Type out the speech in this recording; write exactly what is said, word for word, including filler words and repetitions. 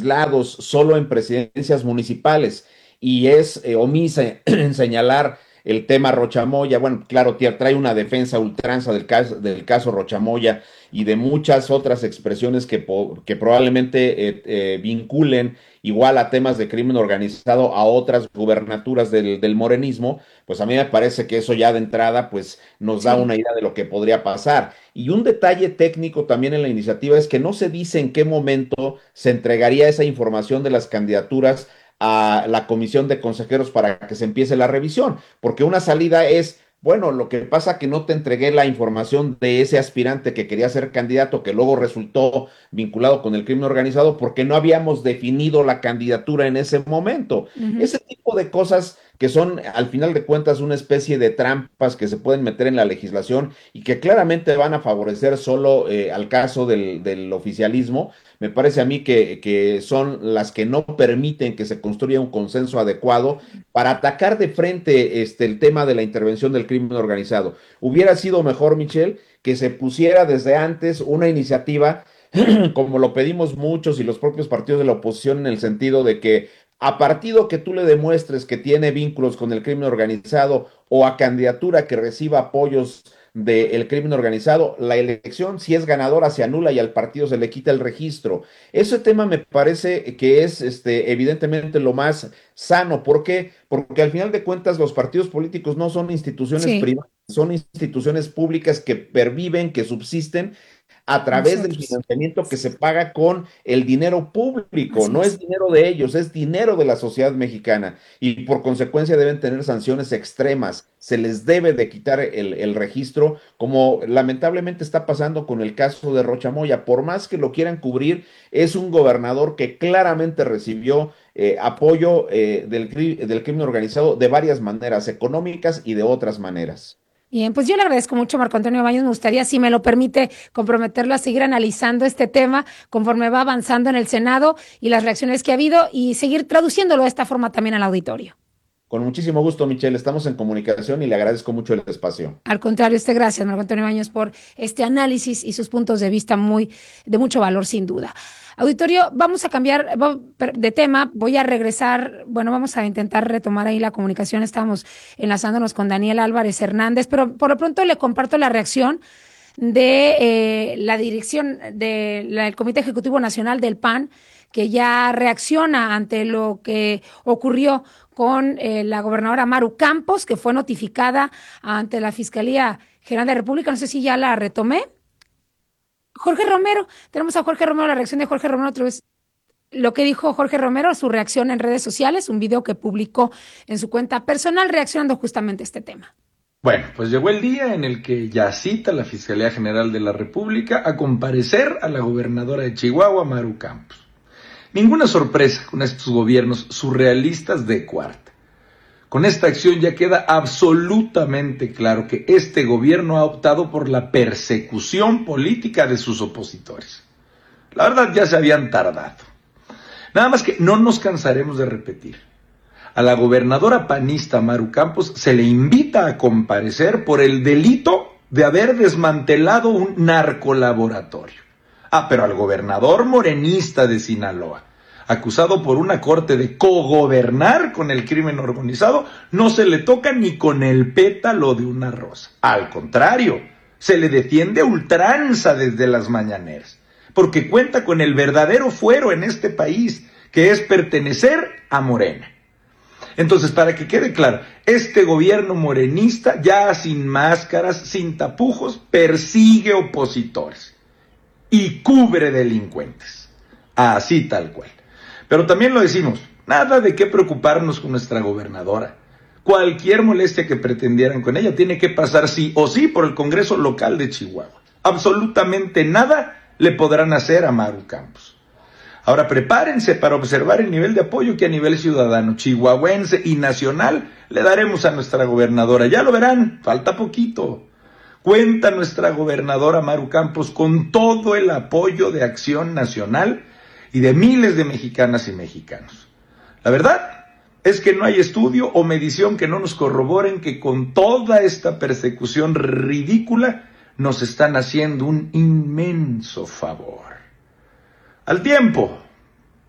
aislados solo en presidencias municipales y es eh, omisa en señalar el tema Rochamoya. Bueno, claro, tía, trae una defensa a ultranza del caso, del caso Rochamoya y de muchas otras expresiones que, po- que probablemente eh, eh, vinculen igual a temas de crimen organizado a otras gubernaturas del, del morenismo. Pues a mí me parece que eso ya de entrada pues nos da Sí. una idea de lo que podría pasar. Y un detalle técnico también en la iniciativa es que no se dice en qué momento se entregaría esa información de las candidaturas a la comisión de consejeros para que se empiece la revisión, porque una salida es, bueno, lo que pasa que no te entregué la información de ese aspirante que quería ser candidato, que luego resultó vinculado con el crimen organizado, porque no habíamos definido la candidatura en ese momento. Ujú. Ese tipo de cosas que son, al final de cuentas, una especie de trampas que se pueden meter en la legislación y que claramente van a favorecer solo eh, al caso del, del oficialismo, me parece a mí que, que son las que no permiten que se construya un consenso adecuado para atacar de frente este, el tema de la intervención del crimen organizado. Hubiera sido mejor, Michelle, que se pusiera desde antes una iniciativa, como lo pedimos muchos y los propios partidos de la oposición, en el sentido de que a partido que tú le demuestres que tiene vínculos con el crimen organizado o a candidatura que reciba apoyos del crimen organizado, la elección, si es ganadora, se anula y al partido se le quita el registro. Ese tema me parece que es este, evidentemente lo más sano. ¿Por qué? Porque al final de cuentas los partidos políticos no son instituciones Sí, privadas, son instituciones públicas que perviven, que subsisten a través del nosotros. financiamiento que se paga con el dinero público. Así No es es. dinero de ellos, es dinero de la sociedad mexicana y por consecuencia deben tener sanciones extremas. Se les debe de quitar el, el registro, como lamentablemente está pasando con el caso de Rochamoya. Por más que lo quieran cubrir, es un gobernador que claramente recibió eh, apoyo eh, del, cri- del crimen organizado de varias maneras, económicas y de otras maneras. Bien, pues yo le agradezco mucho, Marco Antonio Baños. Me gustaría, si me lo permite, comprometerlo a seguir analizando este tema conforme va avanzando en el Senado y las reacciones que ha habido y seguir traduciéndolo de esta forma también al auditorio. Con muchísimo gusto, Michelle. Estamos en comunicación y le agradezco mucho el espacio. Al contrario, usted gracias, Marco Antonio Baños, por este análisis y sus puntos de vista muy de mucho valor, sin duda. Auditorio, vamos a cambiar de tema. Voy a regresar, bueno, vamos a intentar retomar ahí la comunicación. Estamos enlazándonos con Daniel Álvarez Hernández, pero por lo pronto le comparto la reacción de eh, la dirección del Comité Ejecutivo Nacional del P A N, que ya reacciona ante lo que ocurrió con eh, la gobernadora Maru Campos, que fue notificada ante la Fiscalía General de la República. No sé si ya la retomé. Jorge Romero, tenemos a Jorge Romero, la reacción de Jorge Romero otra vez. Lo que dijo Jorge Romero, su reacción en redes sociales, un video que publicó en su cuenta personal reaccionando justamente a este tema. Bueno, pues llegó el día en el que ya cita la Fiscalía General de la República a comparecer a la gobernadora de Chihuahua, Maru Campos. Ninguna sorpresa con estos gobiernos surrealistas de cuarta. Con esta acción ya queda absolutamente claro que este gobierno ha optado por la persecución política de sus opositores. La verdad, ya se habían tardado. Nada más que no nos cansaremos de repetir. A la gobernadora panista Maru Campos se le invita a comparecer por el delito de haber desmantelado un narcolaboratorio. Ah, pero al gobernador morenista de Sinaloa, acusado por una corte de cogobernar con el crimen organizado, no se le toca ni con el pétalo de una rosa. Al contrario, se le defiende a ultranza desde las mañaneras, porque cuenta con el verdadero fuero en este país, que es pertenecer a Morena. Entonces, para que quede claro, este gobierno morenista, ya sin máscaras, sin tapujos, persigue opositores y cubre delincuentes. Así tal cual. Pero también lo decimos, nada de qué preocuparnos con nuestra gobernadora. Cualquier molestia que pretendieran con ella tiene que pasar sí o sí por el Congreso local de Chihuahua. Absolutamente nada le podrán hacer a Maru Campos. Ahora prepárense para observar el nivel de apoyo que a nivel ciudadano, chihuahuense y nacional le daremos a nuestra gobernadora. Ya lo verán, falta poquito. Cuenta nuestra gobernadora Maru Campos con todo el apoyo de Acción Nacional y de miles de mexicanas y mexicanos. La verdad es que no hay estudio o medición que no nos corroboren que con toda esta persecución ridícula nos están haciendo un inmenso favor. Al tiempo,